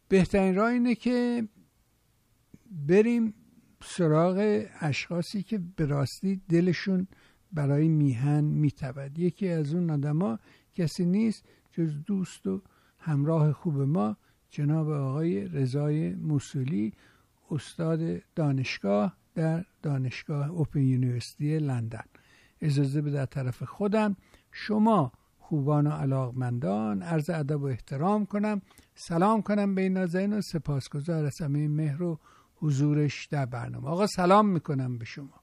بهترین راه اینه که بریم سراغ اشخاصی که به راستی دلشون برای میهن میتپد. یکی از اون آدما کسی نیست جز دوست و همراه خوب ما جناب آقای رضای موصولی، استاد دانشگاه در دانشگاه اوپن یونیورسیتی لندن. اجازه بده در طرف خودم شما خوبان و علاقمندان عرض ادب و احترام کنم، سلام کنم به این نازنین و سپاسگزار از همه مهر و حضورش در برنامه. آقا سلام میکنم به شما.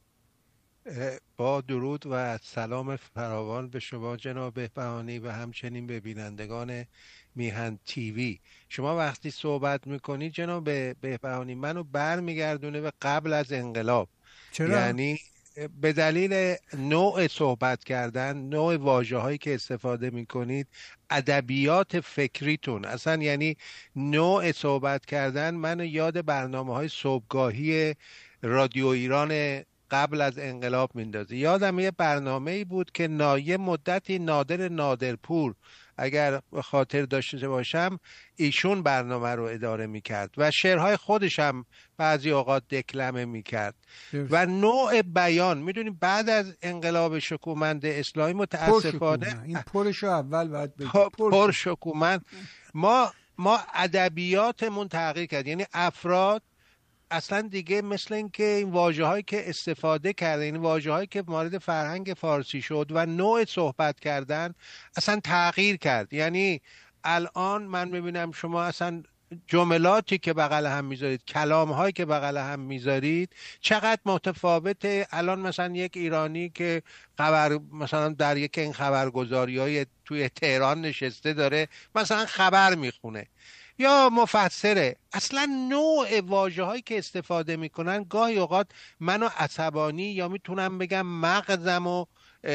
با درود و سلام فراوان به شما جناب بهبهانی و همچنین به بینندگان میهن تیوی. شما وقتی صحبت میکنید جناب بهبهانی منو برمیگردونه به قبل از انقلاب. چرا؟ یعنی به دلیل نوع صحبت کردن، نوع واژه‌هایی که استفاده میکنید، ادبیات فکریتون، اصلا یعنی نوع صحبت کردن منو یاد برنامه‌های صبحگاهی رادیو ایران قبل از انقلاب میندازه. یادم یه برنامه‌ای بود که یه مدتی نادرپور اگر خاطر داشته باشم ایشون برنامه رو اداره میکرد و شعرهای خودش هم بعضی اوقات دکلمه میکرد و نوع بیان. میدونیم بعد از انقلاب شکومند اسلامی متاسفانه این پرشو اول باید بگیم پرشکومند ما ادبیاتمون تغییر کرد. یعنی افراد اصلا دیگه مثل این که این واژه‌هایی که استفاده کرده، این واژه‌هایی که وارد فرهنگ فارسی شد و نوع صحبت کردن اصلا تغییر کرد. یعنی الان من میبینم شما اصلا جملاتی که بغل هم میذارید، کلام‌هایی که بغل هم میذارید چقدر متفاوته. الان مثلا یک ایرانی که مثلا در یک این خبرگزاری‌های توی تهران نشسته داره مثلا خبر میخونه یا مفسره، اصلا نوع واژه‌هایی که استفاده میکنن گاهی اوقات منو عصبانی یا میتونم بگم مغزمو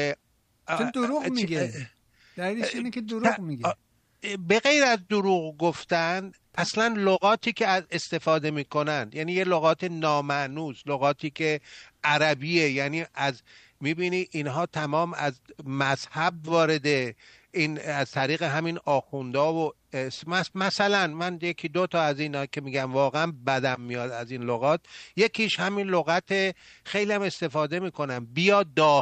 دروغ میگه. دلیلش اینه که دروغ میگه. به غیر از دروغ گفتن اصلا لغاتی که استفاده میکنن یعنی یه لغات نامعنوس، لغاتی که عربیه، یعنی از میبینی اینها تمام از مذهب وارده، این از طریق همین آخوندا و مثلا من یکی دو تا از اینا که میگم واقعا بدم میاد از این لغات، یکیش همین لغت خیلی هم استفاده میکنم، بیا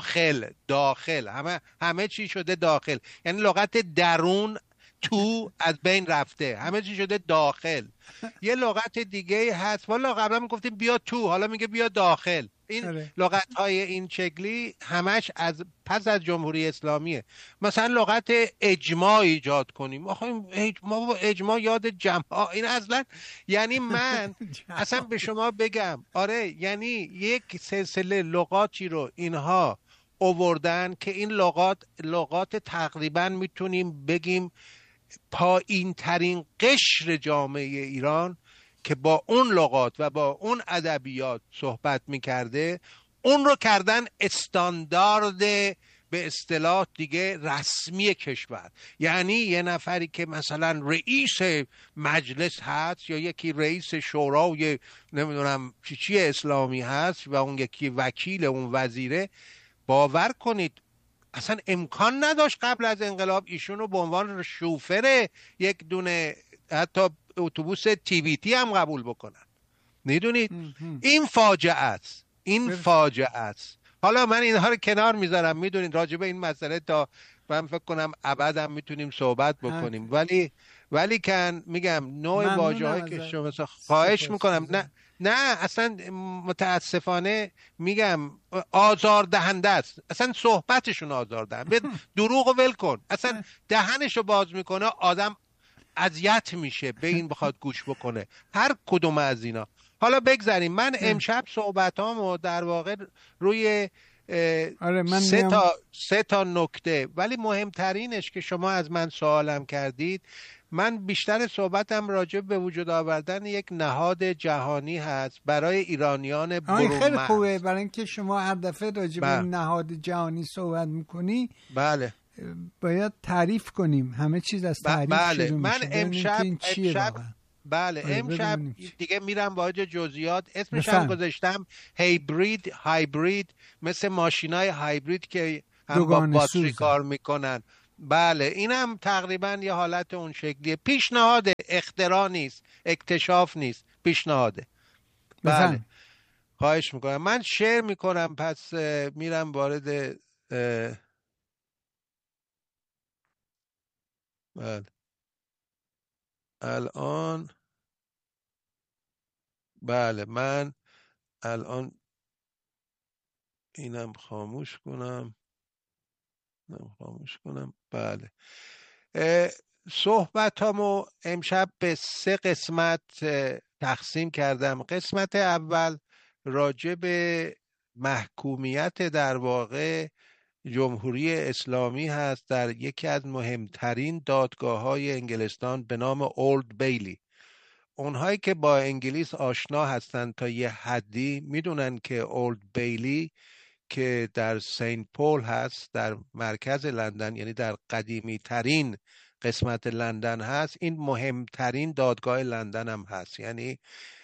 داخل همه چی شده داخل، یعنی لغت درون تو از بین رفته، همه چی شده داخل. یه لغت دیگه هست والا قبلا میگفتیم بیا تو، حالا میگه بیا داخل. این لغت های این شکلی همش پس از جمهوری اسلامیه. مثلا لغت اجماع ایجاد کنیم، ما اجماع یاد جماع، این اصلا یعنی من اصلا به شما بگم آره، یعنی یک سلسله لغاتی رو اینها آوردن که این لغات تقریبا میتونیم بگیم پایین ترین قشر جامعه ایران که با اون لغات و با اون ادبیات صحبت میکرده، اون رو کردن استاندارد به اصطلاح دیگه رسمی کشور. یعنی یه نفری که مثلا رئیس مجلس هست یا یکی رئیس شورای نمیدونم چی اسلامی هست و اون یکی وکیل اون وزیره، باور کنید اصلا امکان نداشت قبل از انقلاب ایشون رو به عنوان شوفر یک دونه حتی اتوبوس TVT هم قبول بکنن. میدونید این فاجعه است. حالا من اینها رو کنار میذارم، میدونید راجع به این مسئله تا من فکر کنم ابدم میتونیم صحبت بکنیم، ولی کن میگم نوع واژه‌هایی که شما مثلا خواهش میکنم نه اصلا متاسفانه میگم آزاردهنده است. اصلا صحبتشون آزاردهنده. دروغو ول کن، اصلا دهنشو باز میکنه آدم اذیت میشه به این بخواد گوش بکنه هر کدوم از اینا. حالا بگذاریم، من امشب صحبتامو در واقع روی سه تا نکته، ولی مهمترینش که شما از من سوالم کردید، من بیشتر صحبتم راجع به وجود آوردن یک نهاد جهانی هست برای ایرانیان برون‌مرز. خیلی خوبه، برای اینکه شما هر دفعه راجع به نهاد جهانی صحبت میکنی بله باید تعریف کنیم، همه چیز از تعریف شروع میشه. من امشب دیگه میرم وارد جزئیات. اسمش هم گذاشتم هایبرید، مثل ماشینای هایبرید که هم با باتری کار میکنن بله اینم تقریبا یه حالت اون شکلیه. پیشنهاده، اختراع نیست، اکتشاف نیست، پیشنهاده. بله بفهم. خواهش میکنم. من شعر میکنم پس میرم وارد بله الان. بله من الان اینم خاموش کنم، اینم خاموش کنم. بله صحبتامو امشب به 3 قسمت تقسیم کردم. قسمت اول راجع به محکومیت در واقع جمهوری اسلامی هست در یکی از مهمترین دادگاه‌های انگلستان به نام اولد بیلی. اونهایی که با انگلیس آشنا هستند تا یه حدی میدونن که اولد بیلی که در سنت پول هست در مرکز لندن، یعنی در قدیمی ترین قسمت لندن هست، این مهمترین دادگاه لندن هم هست. یعنی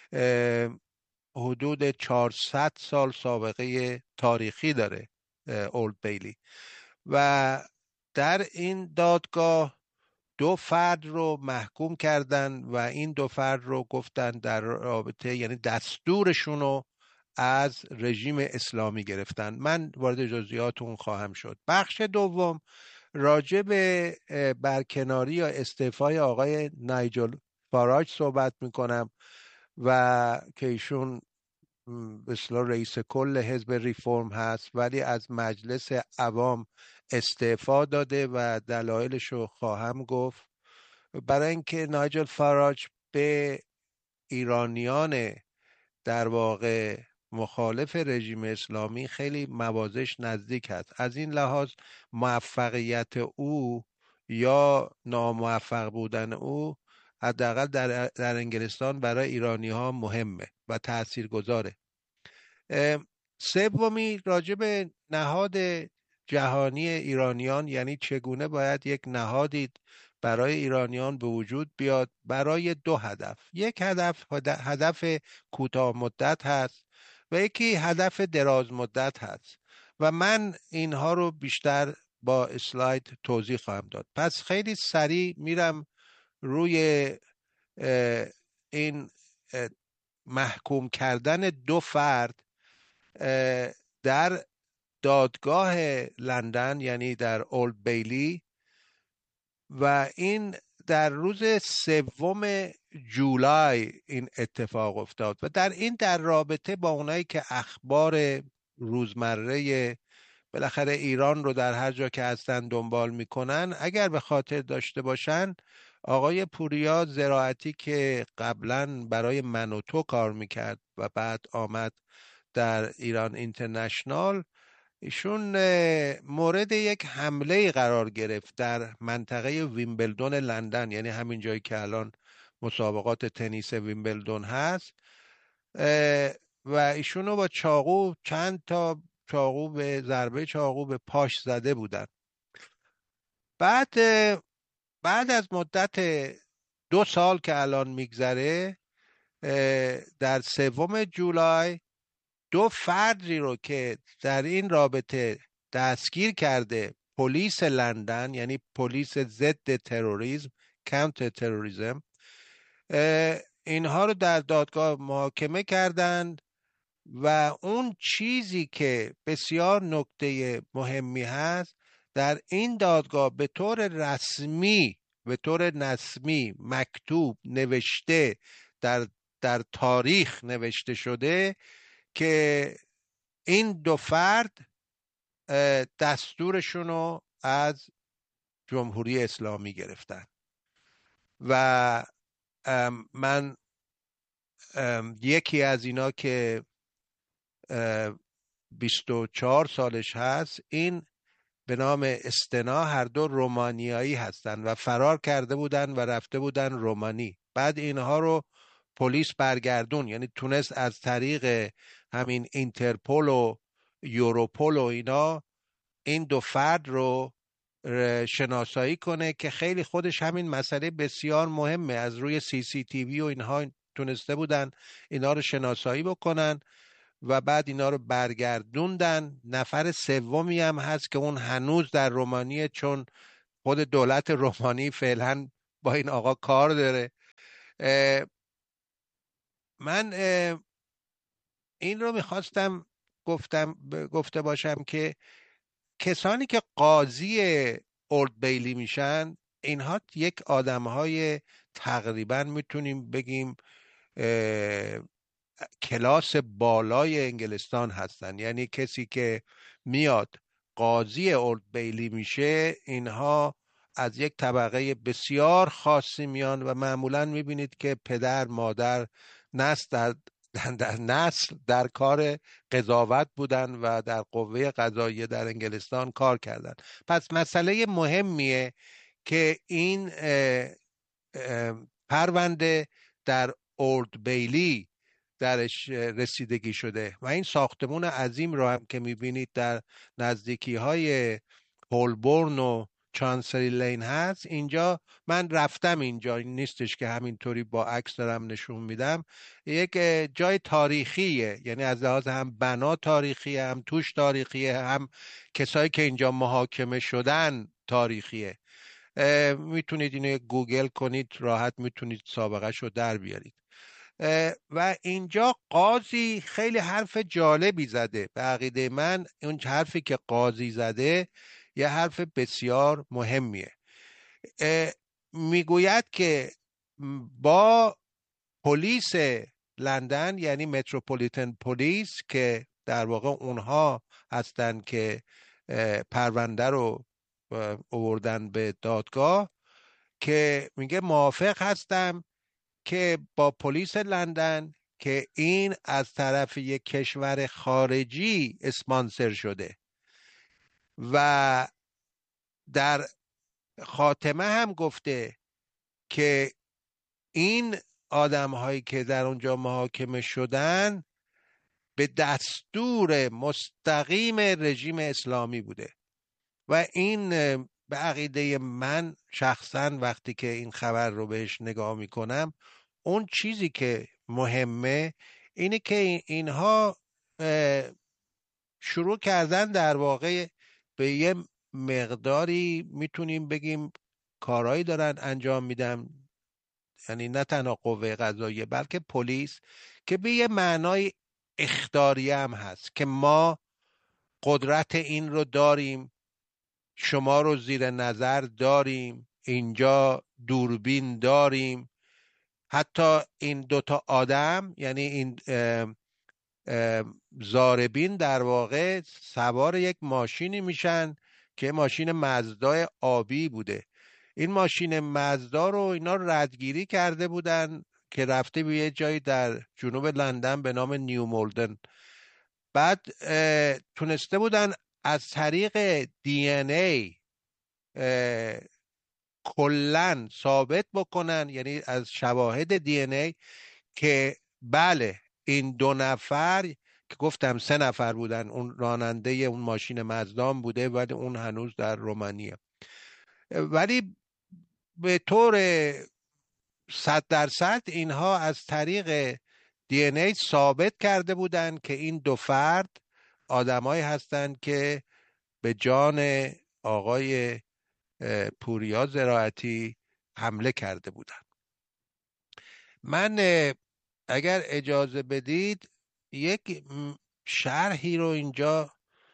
حدود 400 سال سابقه تاریخی داره اولد بیلی. و در این دادگاه 2 فرد رو محکوم کردن و این 2 فرد رو گفتن در رابطه، یعنی دستورشون رو از رژیم اسلامی گرفتن. من وارد جزئیات اون خواهم شد. بخش دوم راجع به برکناری یا استعفای آقای نایجل فاراج صحبت میکنم و که ایشون به اصطلاح رئیس کل حزب ریفرم هست ولی از مجلس عوام استعفا داده و دلایلش رو خواهم گفت. برای اینکه نایجل فاراج به ایرانیان در واقع مخالف رژیم اسلامی خیلی موازش نزدیک است. از این لحاظ موفقیت او یا ناموفق بودن او حداقل در انگلستان برای ایرانی ها مهمه و تاثیرگذاره. سومی راجع به نهاد جهانی ایرانیان، یعنی چگونه باید یک نهادی برای ایرانیان به وجود بیاد برای 2 هدف. یک هدف کوتاه مدت هست و یکی هدف دراز مدت هست و من اینها رو بیشتر با اسلاید توضیح خواهم داد. پس خیلی سریع میرم روی این محکوم کردن 2 فرد در دادگاه لندن، یعنی در اولد بیلی، و این در روز 3 جولای این اتفاق افتاد. و در رابطه با اونایی که اخبار روزمره بالاخره ایران رو در هر جا که هستن دنبال میکنن، اگر به خاطر داشته باشن آقای پوریا زراعتی که قبلا برای من و تو کار میکرد و بعد آمد در ایران اینترنشنال، ایشون مورد یک حمله قرار گرفت در منطقه ویمبلدون لندن، یعنی همین جایی که الان مسابقات تنیس ویمبلدون هست، و ایشون رو با چاقو، چند تا چاقو به ضربه چاقو به پاش زده بودن. بعد از مدت 2 سال که الان میگذره، در 3 جولای 2 فردی رو که در این رابطه دستگیر کرده پلیس لندن، یعنی پلیس ضد تروریسم، کانتر تروریسم، اینها رو در دادگاه محاکمه کردند. و اون چیزی که بسیار نکته مهمی هست، در این دادگاه به طور رسمی مکتوب نوشته، در تاریخ نوشته شده که این 2 فرد دستورشون رو از جمهوری اسلامی گرفتن. و من یکی از اینا که 24 سالش هست، این به نام استنا، هر دو رومانیایی هستن و فرار کرده بودن و رفته بودن رومانی. بعد اینها رو پلیس برگردون، یعنی تونست از طریق همین اینترپول و یوروپول و اینا این 2 فرد رو شناسایی کنه که خیلی خودش همین مسئله بسیار مهمه. از روی CCTV و اینها تونسته بودن اینا رو شناسایی بکنن و بعد اینا رو برگردوندن. نفر 3 هم هست که اون هنوز در رومانیه، چون خود دولت رومانی فعلا با این آقا کار داره. من این رو میخواستم گفته باشم که کسانی که قاضی اولد بیلی میشن، اینها یک آدمهای تقریبا میتونیم بگیم کلاس بالای انگلستان هستن. یعنی کسی که میاد قاضی اولد بیلی میشه، اینها از یک طبقه بسیار خاصی میان و معمولا میبینید که پدر مادر نسل در نسل در کار قضاوت بودن و در قوه قضاییه در انگلستان کار کردن. پس مسئله مهمیه که این پرونده در اولد بیلی درش رسیدگی شده و این ساختمون عظیم رو هم که میبینید در نزدیکی های هولبورن و چانسری لین هست. اینجا من رفتم، اینجا نیستش که همینطوری با عکس دارم نشون میدم. یک جای تاریخیه، یعنی از لحاظ هم بنا تاریخیه، هم توش تاریخیه، هم کسایی که اینجا محاکمه شدن تاریخیه. میتونید اینو گوگل کنید، راحت میتونید سابقه شو در بیارید. و اینجا قاضی خیلی حرف جالبی زده. به عقیده من اون حرفی که قاضی زده یه حرف بسیار مهمیه. میگوید که با پلیس لندن، یعنی متروپولیتن پلیس، که در واقع اونها هستن که پرونده رو آوردن به دادگاه، که میگه موافق هستم که با پلیس لندن که این از طرف یک کشور خارجی اسپانسر شده و در خاتمه هم گفته که این آدم هایی که در اونجا محاکمه شدن به دستور مستقیم رژیم اسلامی بوده. و این به عقیده من شخصا وقتی که این خبر رو بهش نگاه میکنم، اون چیزی که مهمه اینه که اینها شروع کردن در واقع به یه مقداری میتونیم بگیم کارهایی دارن انجام میدن، یعنی نه تنها قوه قضاییه بلکه پلیس، که به یه معنای اخطاریه هم هست که ما قدرت این رو داریم، شما رو زیر نظر داریم، اینجا دوربین داریم. حتی این دوتا آدم، یعنی این ضاربین، در واقع سوار یک ماشینی میشن که ماشین مزدا آبی بوده. این ماشین مزدا رو اینا ردگیری کرده بودن که رفته به یه جایی در جنوب لندن به نام نیو مولدن. بعد تونسته بودن از طریق دی ان ای کلن ثابت بکنن، یعنی از شواهد دی ان ای، که بله این دو نفر که گفتم 3 نفر بودن، اون راننده اون ماشین مزدان بوده ولی اون هنوز در رومانیه، ولی به طور 100% اینها از طریق دی ان ای ثابت کرده بودن که این دو فرد آدمایی هستند که به جان آقای پوریا زراعتی حمله کرده بودن. من اگر اجازه بدید یک شرحی رو اینجا،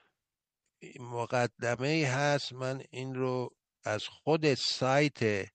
مقدمه هست، من این رو از خود سایت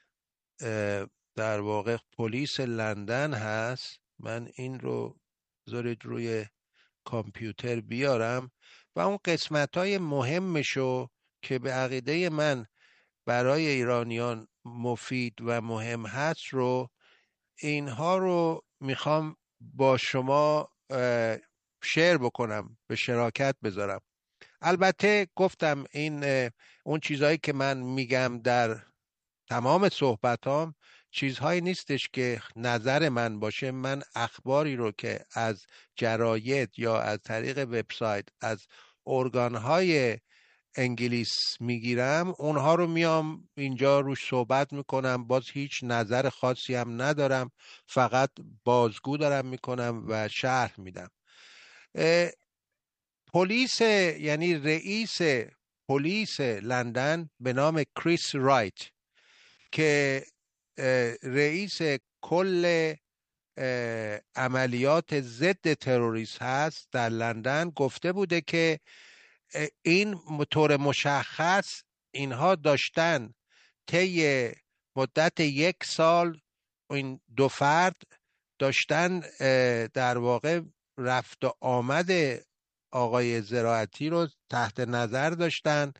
در واقع پلیس لندن هست، من این رو بذارید روی کامپیوتر بیارم و اون قسمت‌های مهمشو که به عقیده من برای ایرانیان مفید و مهم هست رو، اینها رو میخوام با شما شیر بکنم، به شراکت بذارم. البته گفتم این اون چیزهایی که من میگم در تمام صحبتام چیزهایی نیستش که نظر من باشه. من اخباری رو که از جراید یا از طریق وبسایت از ارگانهای انگلیس میگیرم، اونها رو میام اینجا روش صحبت میکنم. باز هیچ نظر خاصی هم ندارم، فقط بازگو دارم میکنم و شرح میدم. پلیس، یعنی رئیس پلیس لندن به نام کریس رایت که رئیس کل عملیات ضد تروریسم هست در لندن گفته بوده که این طور مشخص اینها داشتن طی مدت 1 سال این دو فرد داشتن در واقع رفت و آمد آقای زراعتی رو تحت نظر داشتن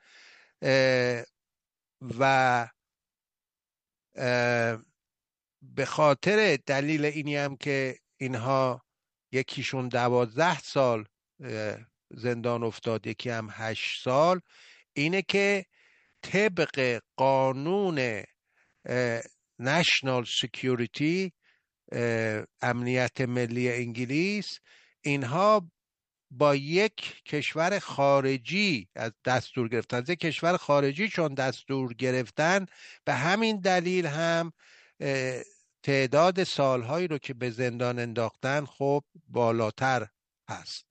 و به خاطر دلیل اینی هم که اینها یکیشون 12 سال زندان افتاد، یکی هم 8 سال، اینه که طبق قانون نشنال سکیوریتی، امنیت ملی انگلیس، اینها با یک کشور خارجی از دستور گرفتن، از یک کشور خارجی چون دستور گرفتن، به همین دلیل هم تعداد سالهایی رو که به زندان انداختن خب بالاتر هست.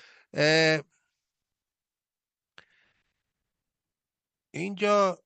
اینجا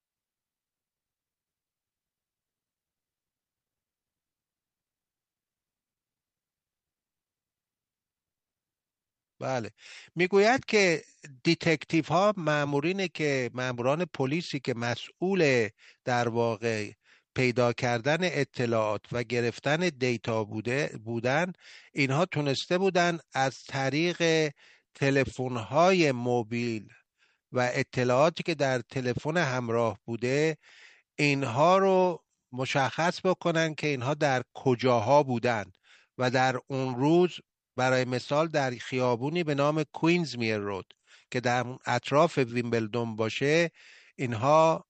بله میگوید که دیتکتیو ها، ماموران پلیسی که مسئول در واقع پیدا کردن اطلاعات و گرفتن دیتا بودن، اینها تونسته بودن از طریق تلفن های موبیل و اطلاعاتی که در تلفن همراه بوده اینها رو مشخص بکنن که اینها در کجاها بودن و در اون روز، برای مثال در خیابونی به نام کوینزمیر رود که در اطراف ویمبلدون باشه، اینها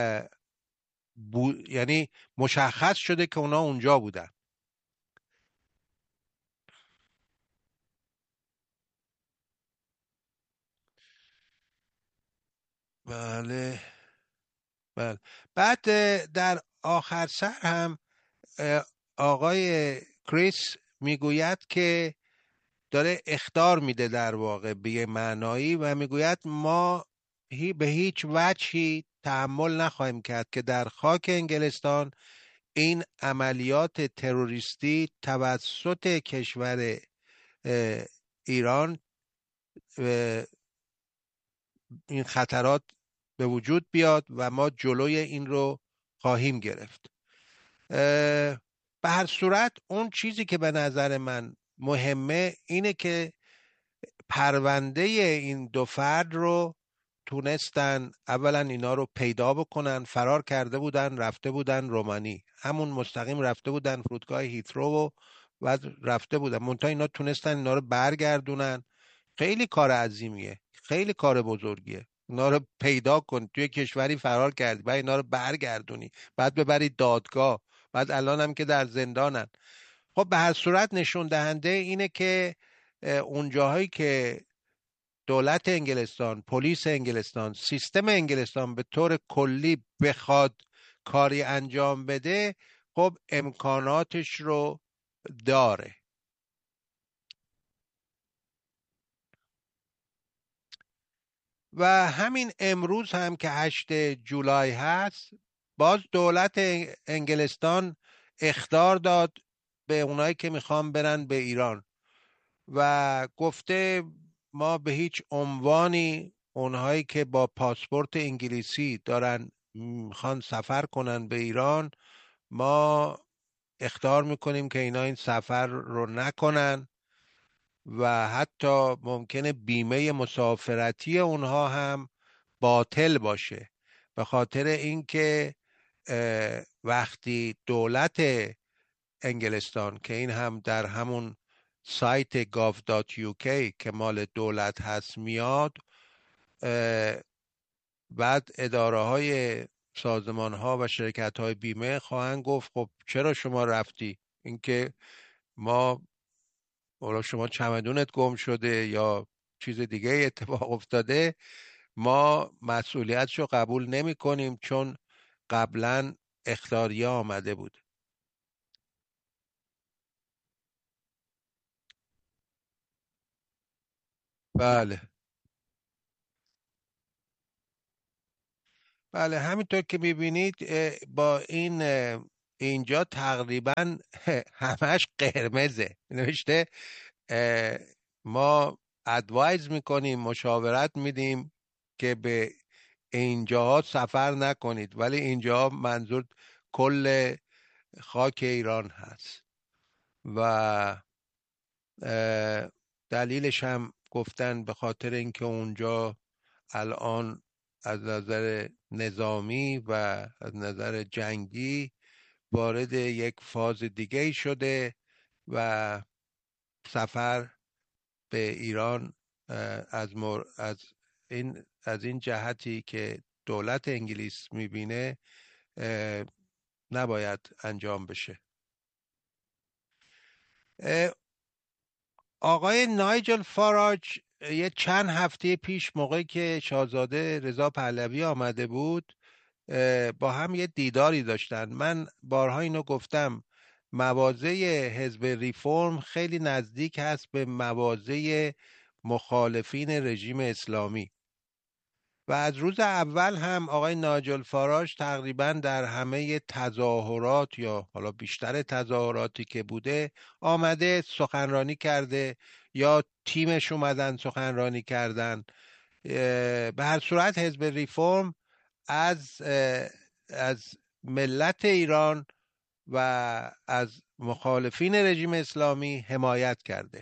یعنی مشخص شده که اونا اونجا بودن. بله بله. بعد در آخر سر هم آقای کریس میگوید که داره اخطار میده در واقع به یه معنایی و میگوید ما به هیچ وجهی تحمل نخواهیم کرد که در خاک انگلستان این عملیات تروریستی توسط کشور ایران این خطرات به وجود بیاد و ما جلوی این رو خواهیم گرفت. به هر صورت اون چیزی که به نظر من مهمه اینه که پرونده این دو فرد رو تونستن اولا اینا رو پیدا بکنن. فرار کرده بودن، رفته بودن رومانی، همون مستقیم رفته بودن فرودگاه هیترو و رفته بودن، منتها اینا تونستن اینا رو برگردونن. خیلی کار عظیمیه، خیلی کار بزرگیه. اینا رو پیدا کن، توی کشوری فرار کردی، بعد اینا رو برگردونی، بعد ببری دادگاه، بعد الان هم که در زندانن. خب به هر صورت نشون دهنده اینه که اون جاهایی که دولت انگلستان، پلیس انگلستان، سیستم انگلستان به طور کلی بخواد کاری انجام بده، خب امکاناتش رو داره. و همین امروز هم که 8 جولای هست، باز دولت انگلستان اخطار داد به اونایی که میخوان برن به ایران و گفته ما به هیچ عنوانی اونهایی که با پاسپورت انگلیسی دارن میخوان سفر کنن به ایران، ما اخطار میکنیم که اینا این سفر رو نکنن و حتی ممکنه بیمه مسافرتی اونها هم باطل باشه، به خاطر اینکه وقتی دولت انگلستان، که این هم در همون سایت gov.uk که مال دولت هست میاد، بعد اداره های سازمان ها و شرکت های بیمه خواهند گفت خب چرا شما رفتی؟ اینکه ما، حالا شما چمدونت گم شده یا چیز دیگه اتفاق افتاده، ما مسئولیتشو قبول نمی کنیم چون قبلا اخطاریه آمده بود. بله بله همینطور که میبینید با این اینجا تقریبا همش قرمزه نوشته ما ادوایز میکنیم، مشاورت میدیم که به اینجاها سفر نکنید، ولی اینجا منظور کل خاک ایران هست و دلیلش هم گفتن به خاطر اینکه اونجا الان از نظر نظامی و از نظر جنگی وارد یک فاز دیگه شده و سفر به ایران از این جهتی که دولت انگلیس میبینه نباید انجام بشه. آقای نایجل فاراج یه چند هفته پیش موقعی که شاهزاده رضا پهلوی آمده بود با هم یه دیداری داشتن. من بارها اینو گفتم، مواضع حزب ریفرم خیلی نزدیک هست به مواضع مخالفین رژیم اسلامی و از روز اول هم آقای نایجل فاراج تقریبا در همه تظاهرات یا حالا بیشتر تظاهراتی که بوده آمده سخنرانی کرده یا تیمش اومدن سخنرانی کردن. به هر صورت حزب ریفرم از ملت ایران و از مخالفین رژیم اسلامی حمایت کرده.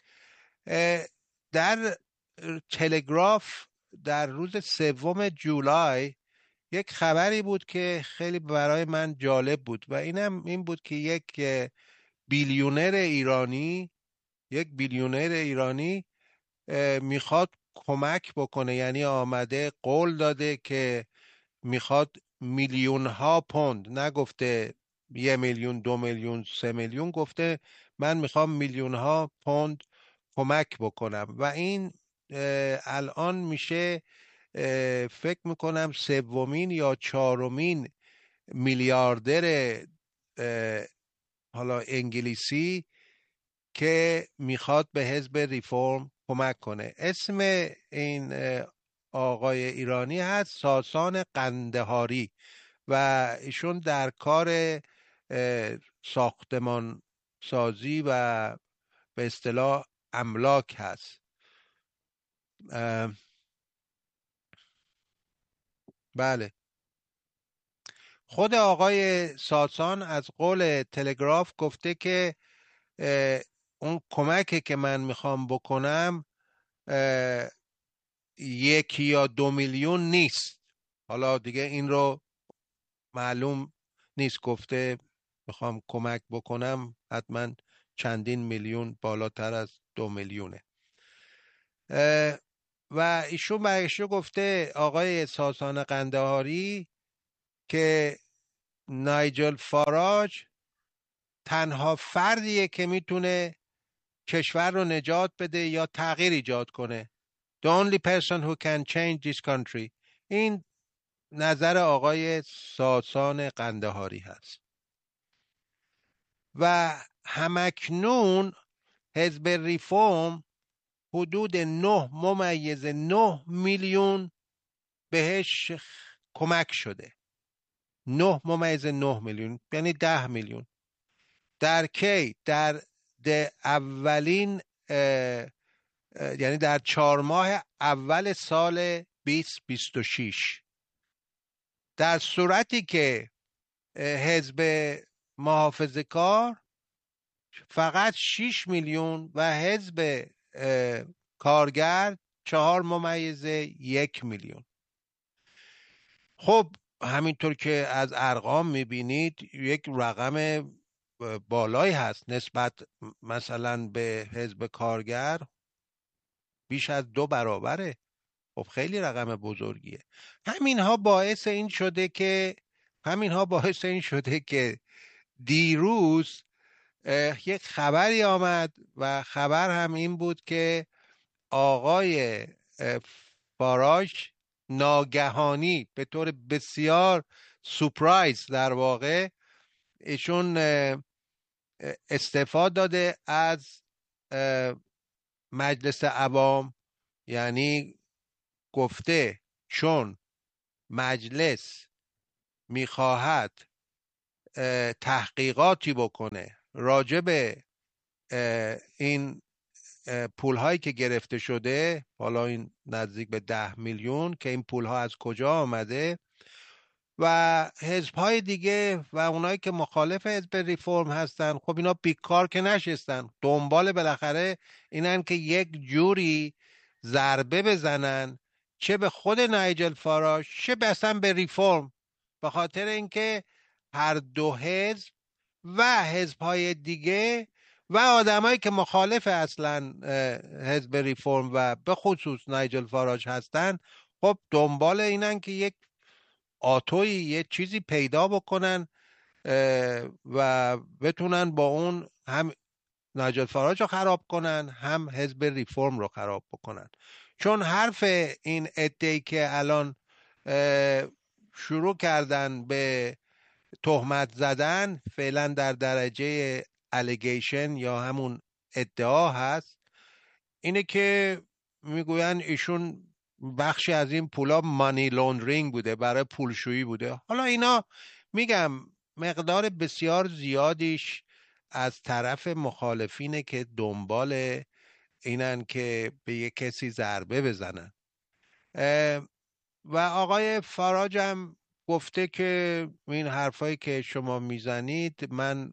در تلگراف در روز 3 جولای یک خبری بود که خیلی برای من جالب بود و اینم این بود که یک بیلیونر ایرانی میخواد کمک بکنه، یعنی آمده قول داده که میخواد میلیون ها پوند، نگفته 1 میلیون 2 میلیون 3 میلیون، گفته من میخوام میلیون ها پوند کمک بکنم و این الان میشه فکر میکنم 3مین یا 4مین میلیاردر حالا انگلیسی که میخواد به حزب ریفرم کمک کنه. اسم این آقای ایرانی هست ساسان قندهاری و ایشون در کار ساختمان سازی و به اصطلاح املاک هست. بله خود آقای ساسان از قول تلگراف گفته که اون کمکی که من میخوام بکنم 1 یا 2 میلیون نیست، حالا دیگه این رو معلوم نیست، گفته میخوام کمک بکنم حتما چندین میلیون، بالاتر از 2 میلیونه. و ایشون برگشته گفته آقای ساسان قندهاری که نایجل فاراج تنها فردیه که میتونه کشور رو نجات بده یا تغییر ایجاد کنه. The only person who can change this country. این نظر آقای ساسان قندهاری هست و همکنون حزب ریفرم حدود 9.9 میلیون بهش کمک شده. 9.9 میلیون یعنی 10 میلیون. در کی؟ در اولین یعنی در 4 ماه اول سال 2026، در صورتی که حزب محافظه‌کار فقط 6 میلیون و حزب کارگر 4.1 میلیون. خب همینطور که از ارقام میبینید یک رقم بالایی هست نسبت مثلا به حزب کارگر، بیش از 2 برابره. خب خیلی رقم بزرگیه. همینها باعث این شده که دیروز یک خبری آمد و خبر هم این بود که آقای فاراج ناگهانی به طور بسیار سورپرایز در واقع ایشون استعفا داده از مجلس عوام، یعنی گفته چون مجلس میخواهد تحقیقاتی بکنه راجع به این پولهایی که گرفته شده، حالا این نزدیک به 10 میلیون، که این پولها از کجا آمده، و حزب‌های دیگه و اونایی که مخالف حزب ریفرم هستن، خب اینا بیکار که نشستن، دنبال بالاخره اینن که یک جوری ضربه بزنن، چه به خود نایجل فاراج چه اصلا به ریفرم، به خاطر اینکه هر دو حزب و حزب‌های دیگه و آدمایی که مخالف اصلا حزب ریفرم و به خصوص نایجل فاراج هستن، خب دنبال اینن که یک آتوی یه چیزی پیدا بکنن و بتونن با اون هم نایجل فاراج رو خراب کنن، هم حزب ریفرم رو خراب بکنن. چون حرف این عده‌ای که الان شروع کردن به تهمت زدن، فعلا در درجه الیگیشن یا همون ادعا هست، اینه که میگوین ایشون بخشی از این پولا مانی لوندرینگ بوده، برای پولشویی بوده. حالا اینا میگم مقدار بسیار زیادیش از طرف مخالفینه که دنبال اینن که به یک کسی ضربه بزنن. و آقای فاراج هم گفته که این حرفایی که شما میزنید، من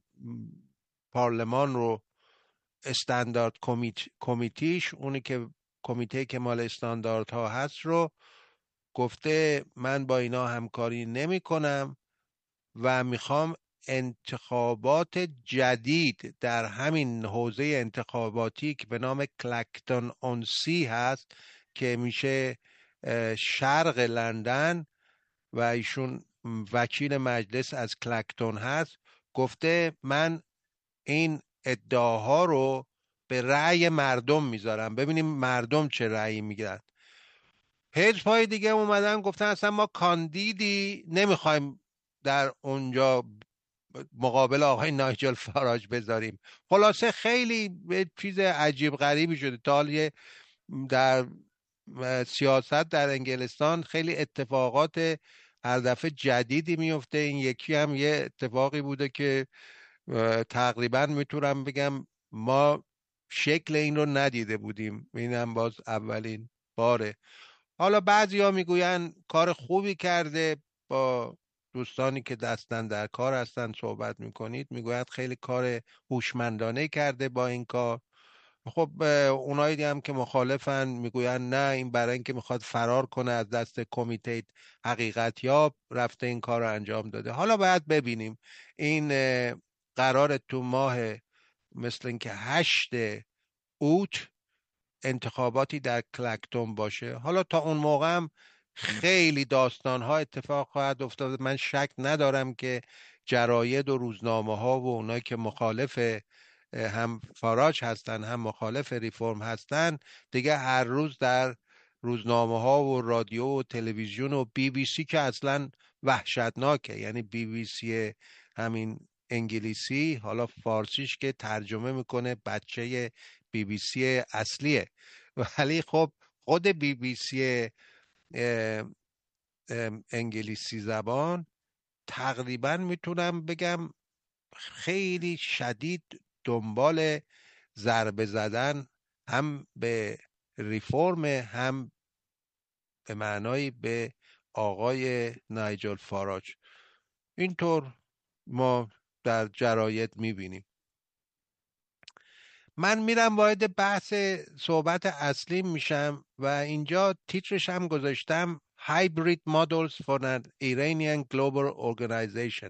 پارلمان رو استاندارد کمیتیش، اونی که کمیته که مال استانداردها هست رو گفته من با اینا همکاری نمی کنم و میخوام انتخابات جدید در همین حوزه انتخاباتی که به نام کلکتون اون سی هست که میشه شرق لندن و ایشون وکیل مجلس از کلکتون هست، گفته من این ادعاها رو به رأی مردم میذارم، ببینیم مردم چه رأیی میگیرن. حزب‌های دیگه اومدن گفتن اصلا ما کاندیدی نمیخوایم در اونجا مقابل آقای نایجل فاراج بذاریم. خلاصه خیلی چیز عجیب غریبی شده. تا حالا در سیاست در انگلستان خیلی اتفاقات هر دفعه جدیدی میفته. این یکی هم یه اتفاقی بوده که تقریبا میتونم بگم ما شکل این رو ندیده بودیم، این هم باز اولین باره. حالا بعضی ها میگوین کار خوبی کرده، با دوستانی که دستن در کار هستن صحبت میکنید میگوید خیلی کار هوشمندانه کرده با این کار. خب اونایی هم که مخالفن میگوین نه، این برای اینکه میخواد فرار کنه از دست کمیته حقیقت یاب رفته این کار رو انجام داده. حالا باید ببینیم. این قرار تو ماه مثل اینکه 8 اوت انتخاباتی در کلکتون باشه. حالا تا اون موقع هم خیلی داستان‌ها اتفاق خواهد افتاد. من شک ندارم که جراید و روزنامه‌ها و اونایی که مخالف هم فاراج هستن هم مخالف ریفرم هستن دیگه هر روز در روزنامه‌ها و رادیو و تلویزیون و بی بی سی که اصلا وحشتناکه، یعنی بی بی سی همین انگلیسی، حالا فارسیش که ترجمه میکنه بچه بی بی سی اصلیه، ولی خب خود بی بی سی انگلیسی زبان تقریبا میتونم بگم خیلی شدید دنبال ضربه زدن هم به ریفرم هم به معنای به آقای نایجل فاراج. اینطور ما در جراید میبینیم. من میرم وارد بحث صحبت اصلی میشم و اینجا تیترش هم گذاشتم Hybrid Models for an Iranian Global Organization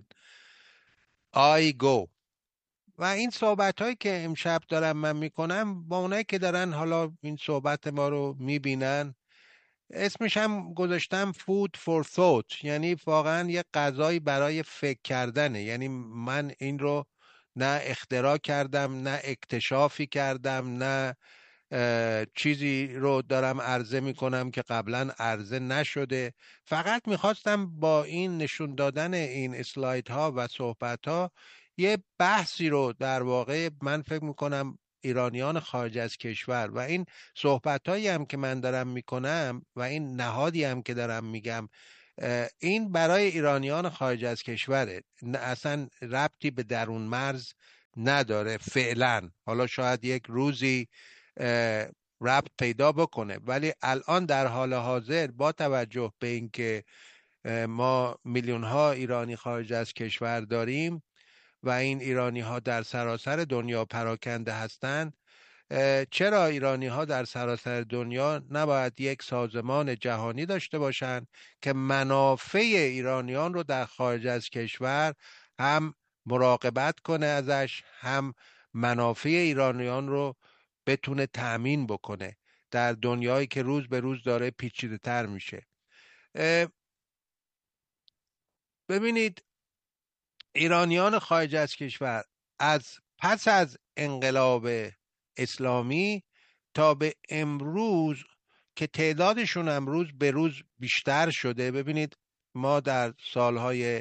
IGO. و این صحبت هایی که امشب دارم من میکنم با اونایی که دارن حالا این صحبت ما رو میبینن، اسمش هم گذاشتم Food for Thought، یعنی واقعا یه غذایی برای فکر کردنه. یعنی من این رو نه اختراع کردم نه اکتشافی کردم نه چیزی رو دارم عرضه میکنم که قبلا عرضه نشده. فقط میخواستم با این نشون دادن این اسلاید ها و صحبت ها یه بحثی رو در واقع من فکر میکنم ایرانیان خارج از کشور و این صحبت هایی هم که من دارم میکنم و این نهادی هم که دارم میگم این برای ایرانیان خارج از کشوره، اصلا ربطی به درون مرز نداره فعلا. حالا شاید یک روزی ربط پیدا بکنه، ولی الان در حال حاضر با توجه به اینکه ما میلیون ها ایرانی خارج از کشور داریم و این ایرانی ها در سراسر دنیا پراکنده هستند، چرا ایرانی ها در سراسر دنیا نباید یک سازمان جهانی داشته باشند که منافع ایرانیان رو در خارج از کشور هم مراقبت کنه ازش، هم منافع ایرانیان رو بتونه تأمین بکنه در دنیایی که روز به روز داره پیچیده تر میشه. ببینید ایرانیان خارج از کشور پس از انقلاب اسلامی تا به امروز که تعدادشون هم روز به روز بیشتر شده، ببینید ما در سالهای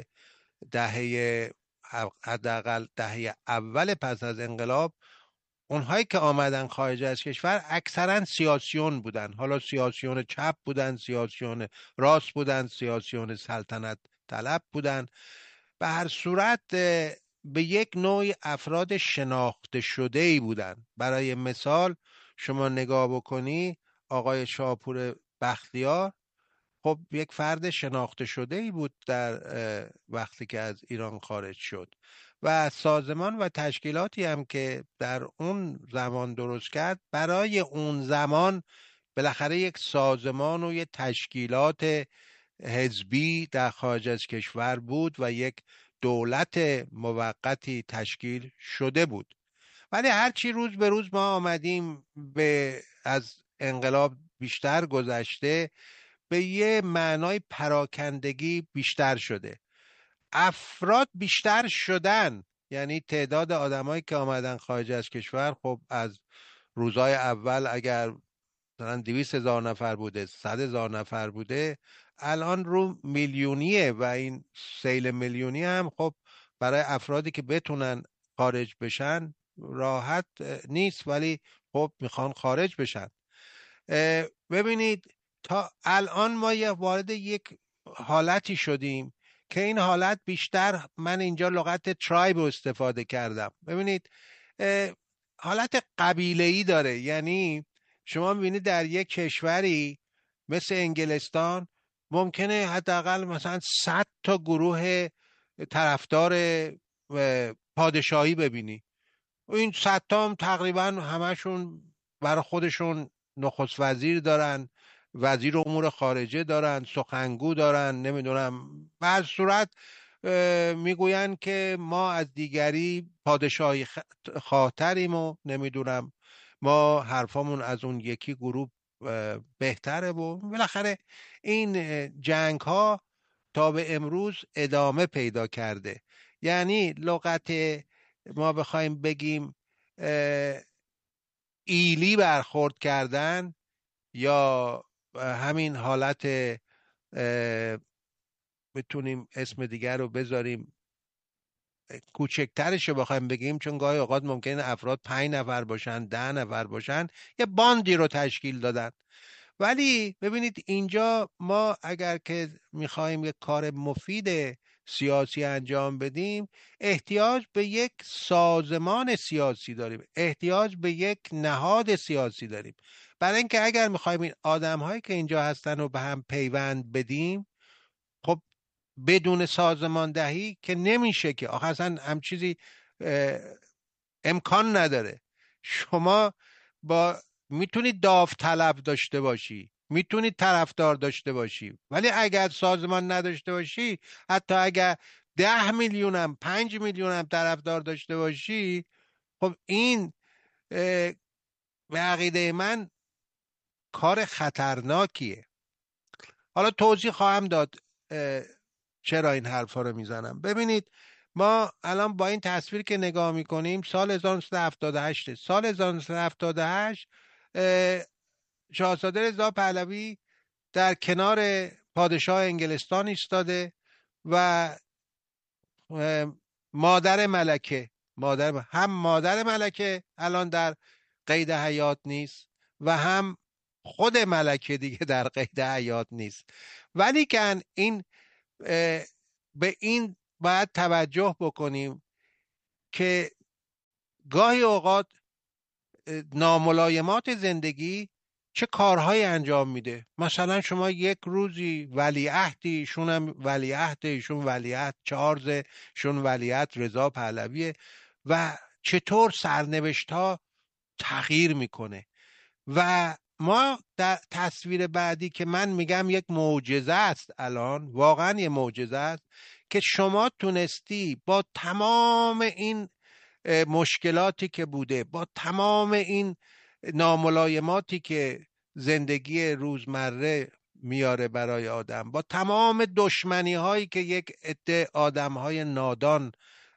حداقل دهه اول پس از انقلاب، اونهایی که آمدن خارج از کشور اکثرا سیاسیون بودن. حالا سیاسیون چپ بودن، سیاسیون راست بودن، سیاسیون سلطنت طلب بودن. به هر صورت به یک نوع افراد شناخته شده‌ای بودن. برای مثال شما نگاه بکنی آقای شاپور بختیار، خب یک فرد شناخته شده‌ای بود در وقتی که از ایران خارج شد و سازمان و تشکیلاتی هم که در اون زمان درست کرد برای اون زمان بالاخره یک سازمان و یک تشکیلات حزبی در خارج از کشور بود و یک دولت موقتی تشکیل شده بود. ولی هرچی روز به روز ما آمدیم از انقلاب بیشتر گذشته، به یه معنای پراکندگی بیشتر شده، افراد بیشتر شدن. یعنی تعداد آدمایی که آمدن خارج از کشور، خب از روزهای اول اگر مثلا 200,000 نفر بوده، 100,000 نفر بوده، الان رو میلیونیه و این سیل میلیونی هم خب برای افرادی که بتونن خارج بشن راحت نیست، ولی خب میخوان خارج بشن. ببینید تا الان ما وارد یک حالتی شدیم که این حالت بیشتر، من اینجا لغت ترایب رو استفاده کردم، ببینید حالت قبیله‌ای داره. یعنی شما میبینید در یک کشوری مثل انگلستان ممکنه حداقل مثلا 100 تا گروه طرفدار پادشاهی ببینی. این 100 تا هم تقریبا همشون برای خودشون نخست وزیر دارن، وزیر امور خارجه دارن، سخنگو دارن، نمیدونم. به هر صورت میگوین که ما از دیگری پادشاهی خاطریم و نمیدونم ما حرفامون از اون یکی گروه بهتره. و بالاخره این جنگ ها تا به امروز ادامه پیدا کرده. یعنی لغت ما بخوایم بگیم ایلی برخورد کردن یا همین حالت بتونیم اسم دیگر رو بذاریم کوچکترش رو بخوایم بگیم، چون گاهی اوقات ممکنه افراد 5 نفر باشن، 10 نفر باشن، یه باندی رو تشکیل دادن. ولی ببینید اینجا ما اگر که میخوایم یک کار مفید سیاسی انجام بدیم، احتیاج به یک سازمان سیاسی داریم، احتیاج به یک نهاد سیاسی داریم. برای اینکه اگر میخوایم این آدم‌هایی که اینجا هستن رو به هم پیوند بدیم، خب بدون سازماندهی که نمیشه، که آخه اصلا هم چیزی امکان نداره. شما میتونید داوطلب داشته باشی، میتونید طرفدار داشته باشی، ولی اگر سازمان نداشته باشی، حتی اگر 10 میلیونم 5 میلیونم طرفدار داشته باشی، خب این به عقیده من کار خطرناکیه. حالا توضیح خواهم داد چرا این حرفا رو میزنم. ببینید ما الان با این تصویر که نگاه میکنیم سال 1978 سال 1978 شاهزاده رضا پهلوی در کنار پادشاه انگلستان ایستاده و مادر ملکه الان در قید حیات نیست و هم خود ملکه دیگه در قید حیات نیست. ولی که این به این باید توجه بکنیم که گاهی اوقات ناملایمات زندگی چه کارهایی انجام میده. مثلا شما یک روزی ولیعهدی، ایشون هم ولیعهده، ایشون ولیعهد چارلز، شون ولیعهد رضا پهلویه و چطور سرنوشت ها تغییر میکنه. و ما در تصویر بعدی که من میگم یک معجزه است، الان واقعا یه معجزه است که شما تونستی با تمام این مشکلاتی که بوده، با تمام این ناملایماتی که زندگی روزمره میاره برای آدم، با تمام دشمنی هایی که یک عده آدم های نادان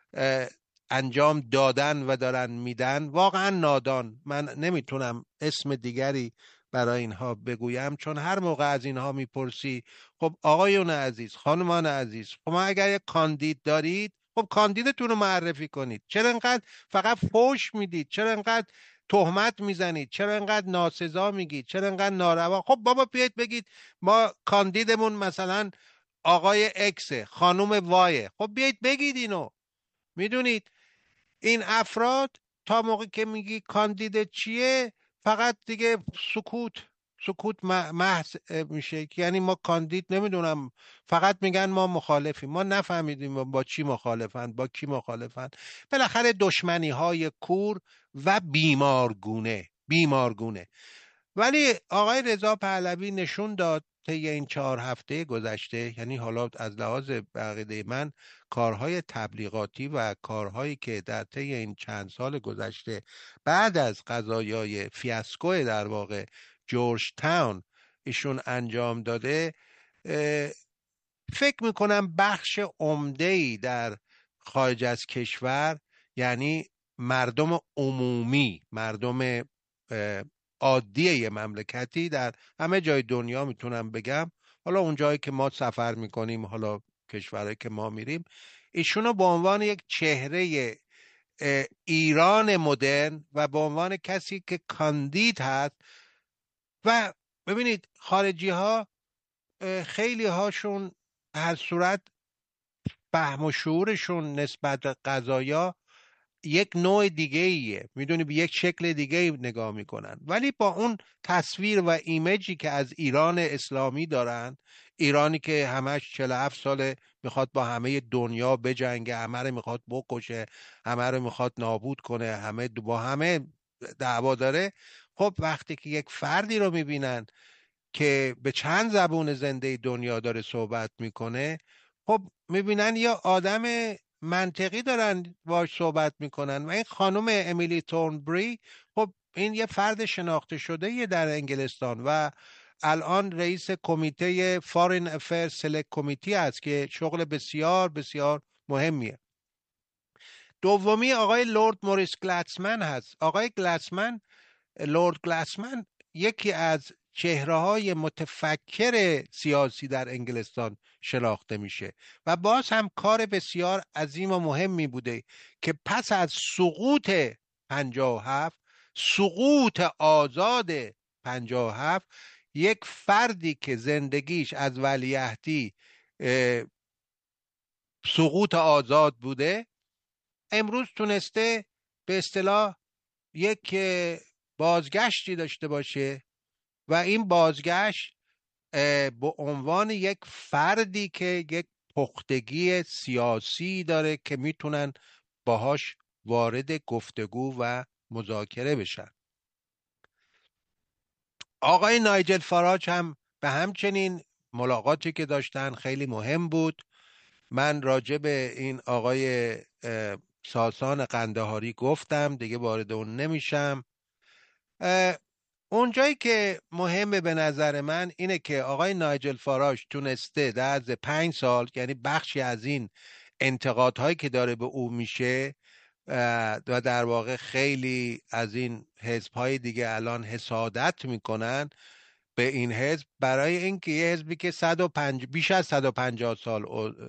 انجام دادن و دارن میدن، واقعا نادان، من نمیتونم اسم دیگری برای اینها بگویم، چون هر موقع از اینها میپرسی خب آقایون عزیز، خانمان عزیز، خب ما اگر یک کاندید دارید، خب کاندیدتون رو معرفی کنید. چرا اینقدر فقط فوش میدید؟ چرا اینقدر تهمت میزنید؟ چرا اینقدر ناسزا میگید؟ چرا اینقدر ناروا؟ خب بابا بیایید بگید ما کاندیدمون مثلا آقای اکسه، خانوم وایه، خب بیایید بگید اینو. میدونید این افراد تا موقعی که میگی کاندید چیه، فقط دیگه سکوت محض میشه، یعنی ما کاندید نمیدونم، فقط میگن ما مخالفیم. ما نفهمیدیم با چی مخالفن، با کی مخالفن. بالاخره دشمنی های کور و بیمارگونه. ولی آقای رضا پهلوی نشون داد طی این 4 هفته گذشته، یعنی حالا از لحاظ عقیده من کارهای تبلیغاتی و کارهایی که در طی این چند سال گذشته بعد از قضایای فیاسکو در واقع جورج تاون ایشون انجام داده، فکر میکنم بخش عمده‌ای در خارج از کشور، یعنی مردم عمومی، مردم عادی یه مملکتی در همه جای دنیا میتونم بگم، حالا اون جایی که ما سفر میکنیم، حالا کشورهایی که ما میریم، ایشونو به عنوان یک چهره ایران مدرن و به عنوان کسی که کاندید هست. و ببینید خارجی ها خیلی هاشون هر صورت فهم و شعورشون نسبت به قضایا یک نوع دیگه ایه، میدونی به یک شکل دیگه نگاه میکنن، ولی با اون تصویر و ایمیجی که از ایران اسلامی دارن، ایرانی که همش 47 ساله میخواد با همه دنیا بجنگه، همه رو میخواد بکشه، همه رو میخواد نابود کنه، همه با همه دعوا داره. خب وقتی که یک فردی رو میبینن که به چند زبون زنده دنیا داره صحبت میکنه، خب میبینن یا آدم منطقی دارن باش صحبت میکنن. و این خانم امیلی تورنبری، خب این یه فرد شناخته شده یه در انگلستان و الان رئیس کمیته فارین افیر سلکت کمیتی است که شغل بسیار بسیار مهمیه. دومی آقای لورد موریس گلتسمن هست. آقای لورد گلتسمن یکی از چهره‌های متفکر سیاسی در انگلستان شناخته میشه و باز هم کار بسیار عظیم و مهمی بوده که پس از سقوط 57، سقوط آزاد 57، یک فردی که زندگیش از ولیعهدی سقوط آزاد بوده، امروز تونسته به اصطلاح یک بازگشتی داشته باشه و این بازگشت به عنوان یک فردی که یک پختگی سیاسی داره که میتونن باهاش وارد گفتگو و مذاکره بشن. آقای نایجل فاراج هم به همچنین ملاقاتی که داشتن خیلی مهم بود. من راجع به این آقای ساسان قندهاری گفتم، دیگه وارد اون نمیشم. اونجایی که مهمه به نظر من اینه که آقای نایجل فاراج تونسته در عرض 5 سال، یعنی بخشی از این انتقادهایی که داره به او میشه و در واقع خیلی از این حزب‌های دیگه الان حسادت میکنن به این حزب، برای اینکه یه حزبی که بیش از 150 سال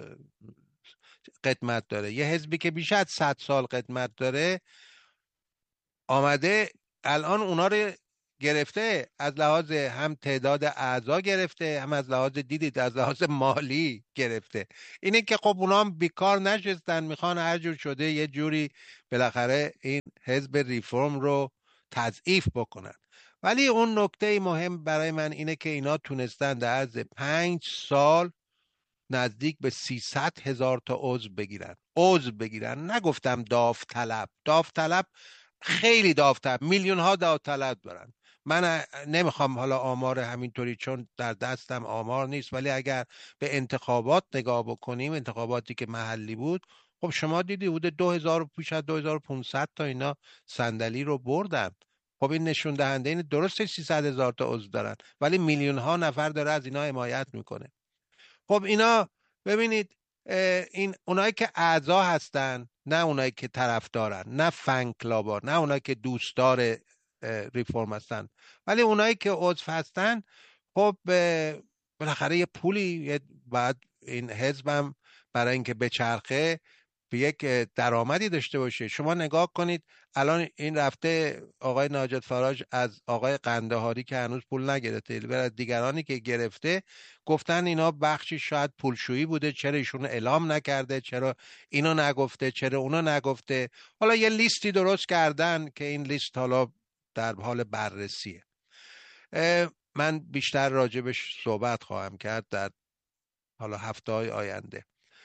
قدمت داره، یه حزبی که بیش از 100 سال قدمت داره، آمده الان اونا رو گرفته، از لحاظ هم تعداد اعضا گرفته، هم از لحاظ دیدید از لحاظ مالی گرفته. اینه که خب اونا هم بیکار نشستن، میخوان هر جور شده یه جوری بالاخره این حزب ریفرم رو تضعیف بکنن. ولی اون نکته مهم برای من اینه که اینا تونستن در عرض 5 سال نزدیک به 300,000 تا عضو بگیرن. نگفتم داوطلب خیلی داوطلب، میلیون ها داوطلب دارن. من نمیخوام حالا آمار همینطوری چون در دستم آمار نیست، ولی اگر به انتخابات نگاه بکنیم، انتخاباتی که محلی بود، خب شما دیدی بوده 2000 پیش از 2500 تا اینا صندلی رو بردن. خب این نشون دهنده این درسته 300,000 تا عضو دارن، ولی میلیون ها نفر داره از اینا حمایت میکنه. خب اینا ببینید، این اونایی که اعضا هستن، نه اونایی که طرفدارن، نه فن کلابا، نه اونایی که دوستدار ریفرم هستن، ولی اونایی که عضو هستن، خب بالاخره یه پولی بعد این حزبم برای اینکه بچرخه به یک درآمدی داشته باشه. شما نگاه کنید الان این رفته آقای ناجد فراج از آقای قندهاری که هنوز پول نگرفته، و از دیگرانی که گرفته، گفتن اینا بخشی شاید پولشویی بوده، چرا ایشون اعلام نکرده، چرا اینو نگفته، چرا اونو نگفته. حالا یه لیستی درست کردن که این لیست حالا در حال بررسیه. من بیشتر راجبش صحبت خواهم کرد در حالا هفته‌های آینده.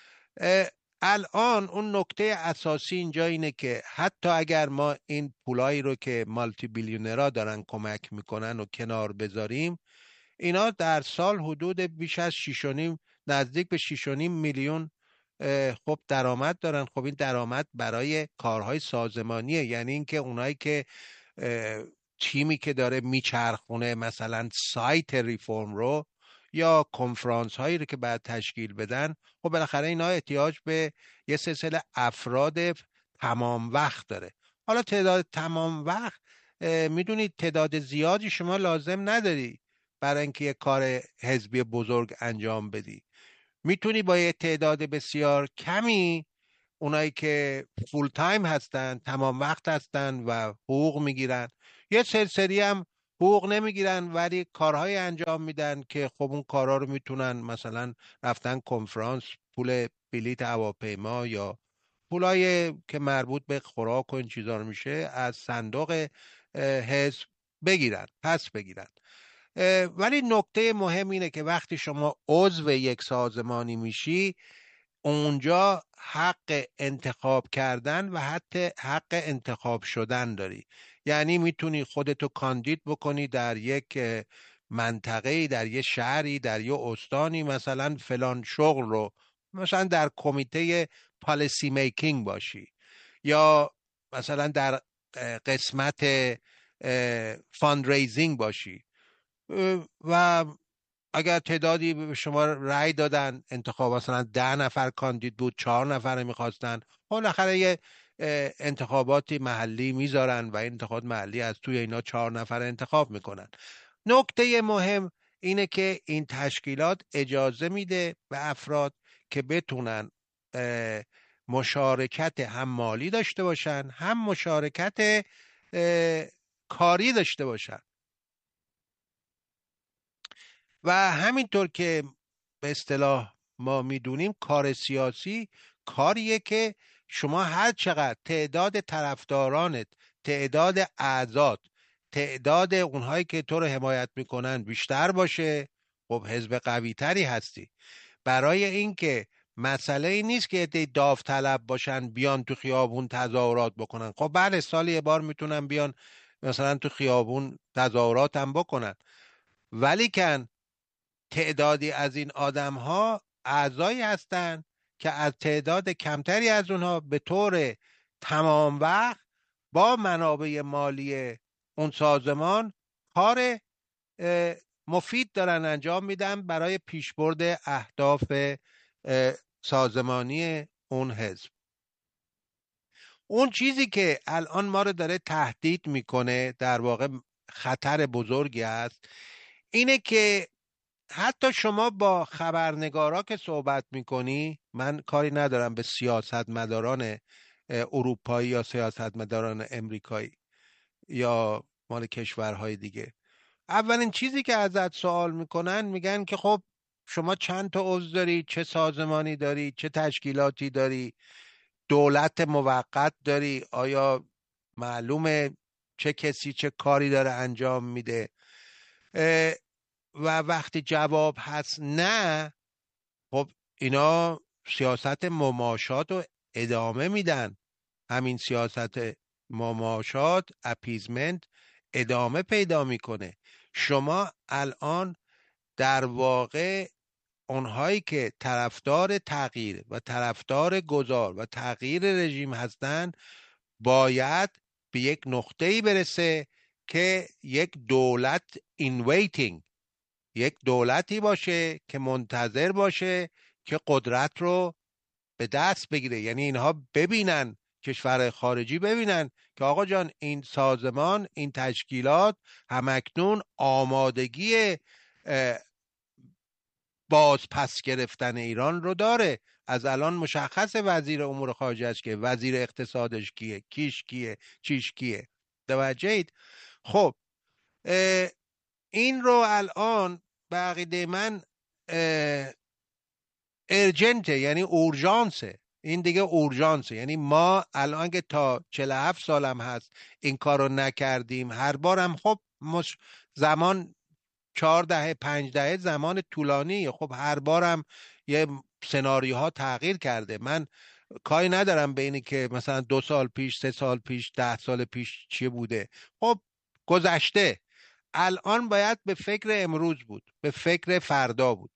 الان اون نکته اساسی اینجا اینه که حتی اگر ما این پولایی رو که مالتی بیلیونرها دارن کمک میکنن و کنار بذاریم، اینا در سال حدود بیش از 6.5 نزدیک به 6.5 میلیون خب درآمد دارن. خب این درآمد برای کارهای سازمانیه، یعنی اینکه اونایی که تیمی که داره میچرخونه مثلا سایت ریفرم رو یا کنفرانس هایی رو که بعد تشکیل بدن، خب بالاخره اینا احتیاج به یه سلسله افراد تمام وقت داره. حالا تعداد تمام وقت میدونید تعداد زیادی شما لازم نداری برای اینکه یه کار حزبی بزرگ انجام بدی. میتونی با یه تعداد بسیار کمی، اونایی که فول تایم هستن، تمام وقت هستن و حقوق میگیرن، یه سری هم حقوق نمیگیرن ولی کارهای انجام میدن که خب اون کارها رو میتونن مثلا رفتن کنفرانس، پول بلیط هواپیما یا پولای که مربوط به خوراک و این چیزا رو میشه از صندوق حزب پس بگیرن. ولی نکته مهم اینه که وقتی شما عضو یک سازمانی میشی، اونجا حق انتخاب کردن و حتی حق انتخاب شدن داری. یعنی میتونی خودتو کاندید بکنی در یک منطقه‌ای، در یک شهری، در یک استانی، مثلا فلان شغل رو مثلا در کمیته پالیسی میکینگ باشی، یا مثلا در قسمت فاندریزینگ باشی، و اگر تعدادی به شما رأی دادن، انتخاب مثلا 10 نفر کاندید بود، 4 نفر میخواستن، بالاخره یه انتخاباتی محلی میذارن و این انتخابات محلی از توی اینا 4 نفر انتخاب میکنن. نکته مهم اینه که این تشکیلات اجازه میده به افراد که بتونن مشارکت هم مالی داشته باشن، هم مشارکت کاری داشته باشن. و همینطور که به اصطلاح ما میدونیم، کار سیاسی کاریه که شما هر چقدر تعداد طرفدارانت، تعداد اعضات، تعداد اونهایی که تو رو حمایت میکنن بیشتر باشه، خب حزب قوی تری هستی. برای اینکه مسئله ای نیست که داوطلب باشن بیان تو خیابون تظاهرات بکنن. خب بله، سال یه بار میتونن بیان مثلا تو خیابون تظاهرات هم بکنن، ولی کن تعدادی از این آدم ها اعضایی هستند که از تعداد کمتری از اونها به طور تمام وقت با منابع مالی اون سازمان کار مفید دارن انجام میدن برای پیشبرد اهداف سازمانی اون حزب. اون چیزی که الان ما رو داره تهدید میکنه، در واقع خطر بزرگی است، اینه که حتی شما با خبرنگارا که صحبت میکنی، من کاری ندارم به سیاستمداران اروپایی یا سیاستمداران امریکایی یا مال کشورهای دیگه. اولین چیزی که ازت سوال میکنن میگن که خب شما چند تا عضو داری، چه سازمانی داری، چه تشکیلاتی داری، دولت موقت داری، آیا معلومه چه کسی چه کاری داره انجام میده؟ و وقتی جواب هست نه، خب اینا سیاست مماشات رو ادامه میدن. همین سیاست مماشات، اپیزمنت، ادامه پیدا میکنه. شما الان در واقع اونهایی که طرفدار تغییر و طرفدار گذار و تغییر رژیم هستن باید به یک نقطه‌ای برسه که یک دولت in waiting، یک دولتی باشه که منتظر باشه که قدرت رو به دست بگیره. یعنی اینها ببینن، کشور خارجی ببینن که آقا جان این سازمان، این تشکیلات همکنون آمادگی باز پس گرفتن ایران رو داره. از الان مشخص وزیر امور خارجه است که وزیر اقتصادش کیه، کیش کیه، چیش کیه. توجهید؟ خب این رو الان به عقیده من ارجنته، یعنی اورژانسه. این دیگه اورژانسه. یعنی ما الان که تا 47 سالم هست این کارو نکردیم، هر بارم خب زمان 4 دهه 5 دهه زمان طولانیه، خب هر بارم یه سناریوها تغییر کرده. من کاری ندارم به اینی که مثلا 2 سال پیش، 3 سال پیش، 10 سال پیش چی بوده. خب گذشته. الان باید به فکر امروز بود، به فکر فردا بود.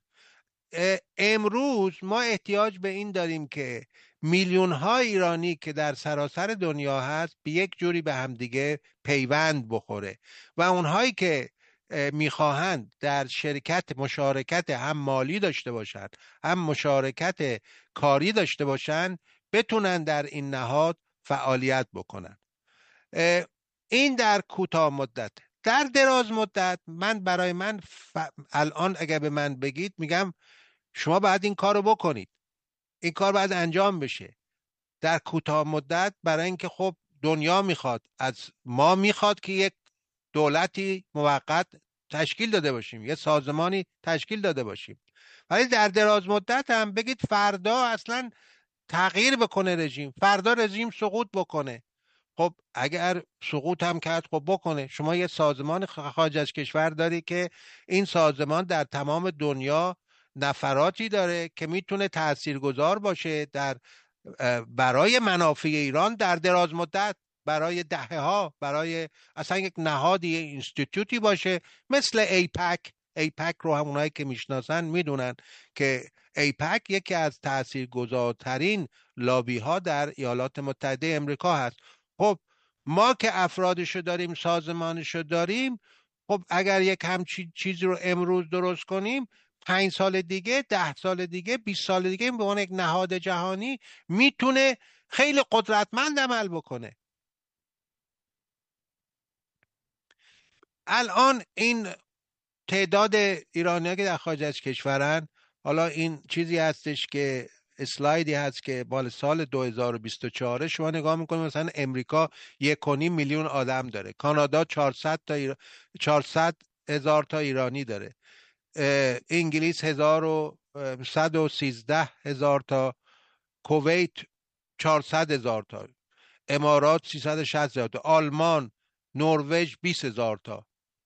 امروز ما احتیاج به این داریم که میلیون ها ایرانی که در سراسر دنیا هست به یک جوری به همدیگه پیوند بخوره و اونهایی که میخواهند در مشارکت هم مالی داشته باشند، هم مشارکت کاری داشته باشند، بتونن در این نهاد فعالیت بکنن. این در کوتاه مدت. در دراز مدت برای من الان اگر به من بگید میگم شما باید این کار رو بکنید، این کار باید انجام بشه. در کوتاه مدت برای اینکه خب دنیا میخواد، از ما میخواد که یک دولتی موقت تشکیل داده باشیم، یه سازمانی تشکیل داده باشیم. ولی در دراز مدت هم بگید فردا اصلا تغییر بکنه رژیم، فردا رژیم سقوط بکنه. خب اگر سقوط هم کرد خب بکنه. شما یه سازمان خارج از کشور داری که این سازمان در تمام دنیا نفراتی داره که میتونه تاثیرگذار باشه در برای منافع ایران در دراز مدت، برای دهه‌ها، برای اصلا یک نهادی، اینستیتوتی باشه مثل ایپک رو همونایی که میشناسن میدونن که ایپک یکی از تاثیرگذارترین لابی ها در ایالات متحده امریکا هست. خب ما که افرادشو داریم، سازمانشو داریم، خب اگر یک همچین چیزی رو امروز درست کنیم، 5 سال دیگه، 10 سال دیگه، 20 سال دیگه به عنوان یک نهاد جهانی میتونه خیلی قدرتمند عمل بکنه. الان این تعداد ایرانی‌ها که در خارج از کشورن، حالا این چیزی هستش که اسلایدی هست که مال سال 2024 شما نگاه میکنید مثلا امریکا 1.5 میلیون آدم داره، کانادا 400 هزار تا ایرانی داره، انگلیس 113 هزار تا، کویت 400 هزار تا، امارات 360 هزار تا، آلمان، نروژ 20 هزار تا.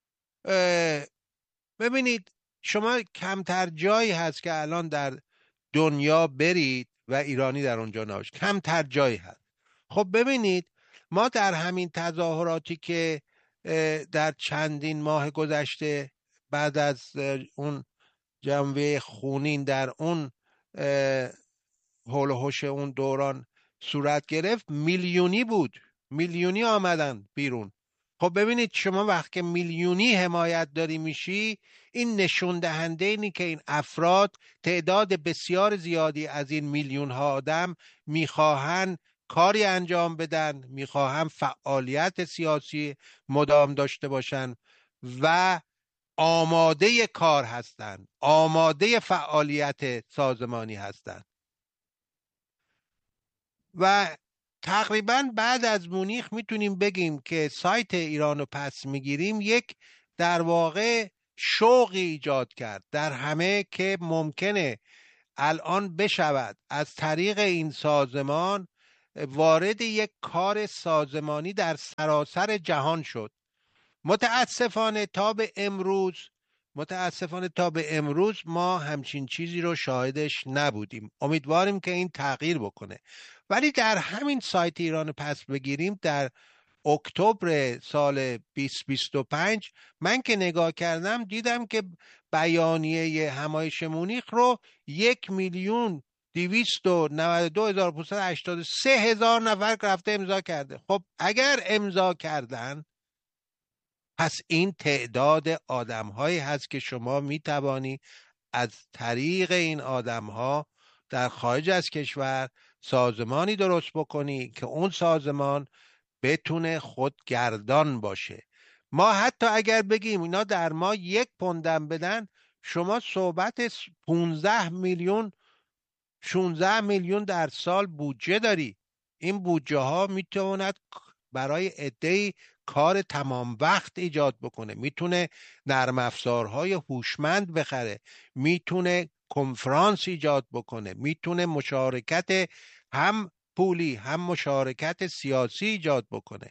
ببینید شما کمتر جایی هست که الان در دنیا برید و ایرانی در اونجا نباشه، کمتر جایی هست. خب ببینید ما در همین تظاهراتی که در چندین ماه گذشته بعد از اون جنبه خونین در اون حول و حوش اون دوران صورت گرفت، میلیونی بود، میلیونی آمدن بیرون. خب ببینید شما وقتی میلیونی حمایت داری میشی، این نشون دهنده اینی که این افراد، تعداد بسیار زیادی از این میلیون ها آدم میخواهن کاری انجام بدن، میخواهن فعالیت سیاسی مدام داشته باشن و آماده کار هستن، آماده فعالیت سازمانی هستن. و تقریبا بعد از مونیخ میتونیم بگیم که سایت ایران رو پس میگیریم یک در واقع شوقی ایجاد کرد در همه که ممکنه الان بشود از طریق این سازمان وارد یک کار سازمانی در سراسر جهان شد. متاسفانه تا به امروز ما همچین چیزی رو شاهدش نبودیم. امیدواریم که این تغییر بکنه. ولی در همین سایت ایران پس بگیریم در اکتبر سال 2025 من که نگاه کردم دیدم که بیانیه همایش مونیخ رو 1,292,583 نفر رفته امضا کرده. خب اگر امضا کردن پس این تعداد آدم‌هایی هست که شما میتوانی از طریق این آدم‌ها در خارج از کشور سازمانی درست بکنی که اون سازمان بتونه خودگردان باشه. ما حتی اگر بگیم اینا در ما 1 پوندم بدن، شما صحبت 15 میلیون 16 میلیون در سال بودجه داری. این بودجه ها میتواند برای عده‌ای کار تمام وقت ایجاد بکنه، میتونه نرم افزارهای هوشمند بخره، میتونه کنفرانس ایجاد بکنه، میتونه مشارکت هم پولی هم مشارکت سیاسی ایجاد بکنه.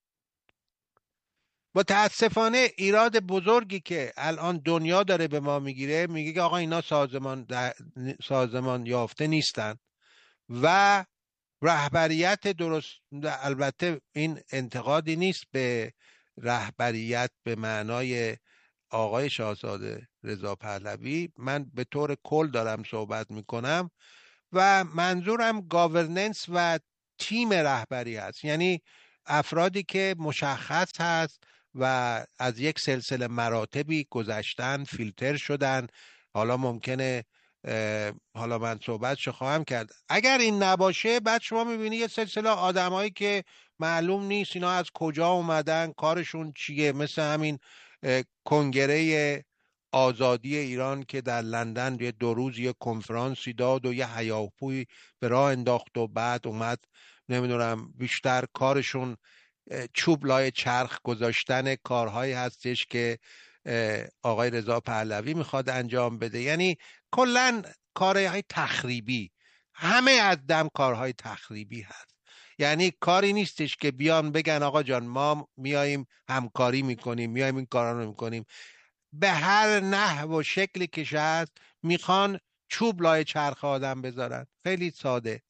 متاسفانه ایراد بزرگی که الان دنیا داره به ما میگیره، میگه که آقا اینا سازمان یافته نیستن و رهبریت درست. البته این انتقادی نیست به رهبریت به معنای آقای شاهزاده رضا پهلوی، من به طور کل دارم صحبت میکنم و منظورم گاورننس و تیم رهبری هست، یعنی افرادی که مشخص هست و از یک سلسله مراتبی گذشتن، فیلتر شدن. حالا ممکنه حالا من صحبتشو خواهم کرد. اگر این نباشه بعد شما میبینی یه سلسله آدمایی که معلوم نیست اینا از کجا اومدن، کارشون چیه، مثل همین کنگره آزادی ایران که در لندن یه 2 روز یه کنفرانسی داد و یه هیاهوی به راه انداخت و بعد اومد. نمیدونم بیشتر کارشون چوب لای چرخ گذاشتن کارهایی هستش که آقای رضا پهلوی میخواد انجام بده. یعنی کلن کارهای تخریبی، همه از دم کارهای تخریبی هست. یعنی کاری نیستش که بیان بگن آقا جان ما میاییم همکاری میکنیم، میاییم این کارا رو میکنیم. به هر نحو و شکلی که هست میخوان چوب لای چرخ آدم بذارن. خیلی ساده.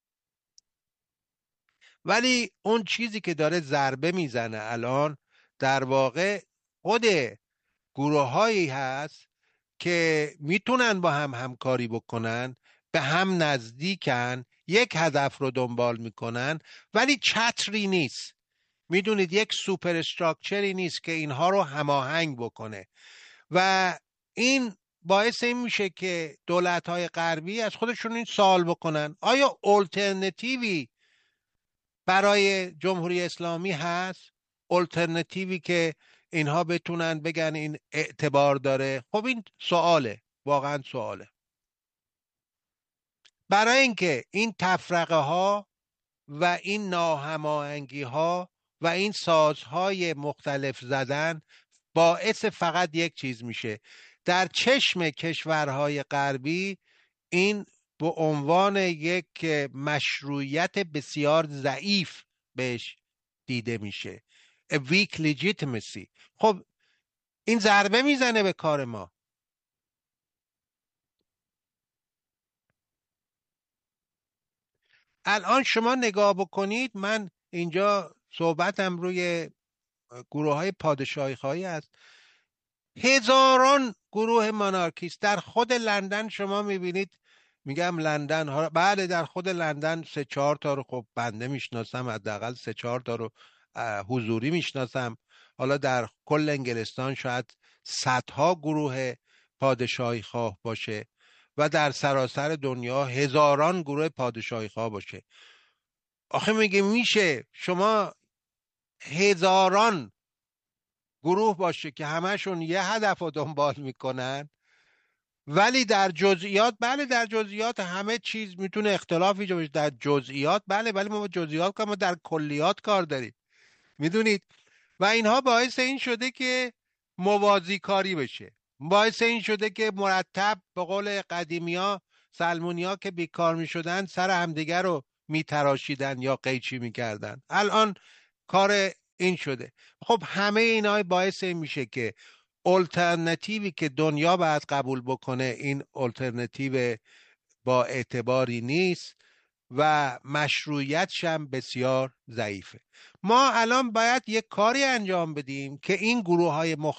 ولی اون چیزی که داره ضربه میزنه الان در واقع خود گروه هایی هست که میتونن با هم همکاری بکنن، به هم نزدیکن، یک هدف رو دنبال میکنن، ولی چتری نیست. میدونید یک سوپر استراکچری نیست که اینها رو هماهنگ بکنه و این باعث این میشه که دولت‌های غربی از خودشون این سوال بکنن آیا آلترناتیوی برای جمهوری اسلامی هست؟ آلترناتیوی که اینها بتونن بگن این اعتبار داره؟ خب این سواله، واقعا سواله. برای اینکه این تفرقه ها و این ناهماهنگی ها و این سازهای مختلف زدن باعث فقط یک چیز میشه. در چشم کشورهای غربی این به عنوان یک مشروعیت بسیار ضعیف بهش دیده میشه. A weak legitimacy. خب این ضربه میزنه به کار ما. الان شما نگاه بکنید، من اینجا صحبتم روی گروه های پادشاهی خواهی است. هزاران گروه مانارکیست در خود لندن شما میبینید. میگم لندن ها، بله در خود لندن 3-4 تا رو خب بنده میشناسم، حداقل 3-4 تا رو حضوری میشناسم. حالا در کل انگلستان شاید صدها گروه پادشاهی خواه باشه و در سراسر دنیا هزاران گروه پادشاهی خواه باشه. آخه میشه شما هزاران گروه باشه که همشون یه هدف رو دنبال میکنن ولی در جزئیات، بله در جزئیات همه چیز میتونه اختلاف ایجاد بشه در جزئیات، بله ولی ما جزئیات ما در کلیات کار داریم، میدونید. و اینها باعث این شده که موازی کاری بشه، باعث این شده که مرتب به قول قدیمیا سلمونیا که بیکار میشدن سر همدیگر رو میتراشیدن یا قیچی میکردن، الان کار این شده. خب همه اینا باعث این میشه که الटरनेटिوی که دنیا باید قبول بکنه این الटरनेटिو با اعتباری نیست و مشروعیتش هم بسیار ضعیفه. ما الان باید یک کاری انجام بدیم که این گروه های